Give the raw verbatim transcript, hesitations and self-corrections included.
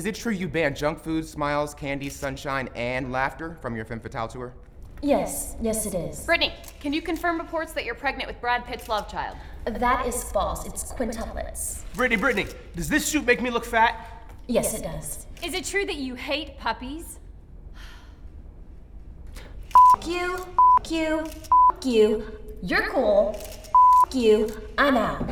is it true you banned junk food, smiles, candy, sunshine, and laughter from your Femme Fatale tour? Yes, yes it is. Brittany, can you confirm reports that you're pregnant with Brad Pitt's love child? That is false. It's quintuplets. Brittany, Brittany, does this suit make me look fat? Yes, it does. Is it true that you hate puppies? F you, F you, F you. You're cool. F you. I'm out.